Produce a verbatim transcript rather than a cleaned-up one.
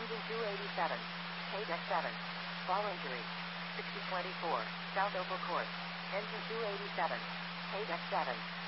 Engine two eighty-seven. K deck seven. Fall injury. sixty twenty-four. South Oval Course. Engine two eighty-seven. K deck seven.